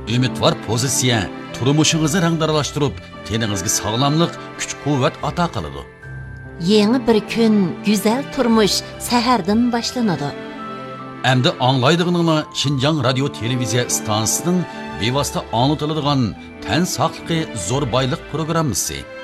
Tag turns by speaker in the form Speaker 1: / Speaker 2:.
Speaker 1: Ümidvar pozitsiya turmushingizni rangdaralashtirib, teningizga sog'lomlik, kuch-quvvat ato qiladi.
Speaker 2: Yangi bir kun, go'zal turmush sahardan boshlanadi.
Speaker 1: Endi anglaydiganingni Xinjiang radio televiziya stansiyasining bevosita anlatiladigan tan saqligi zo'r boylik programmasi.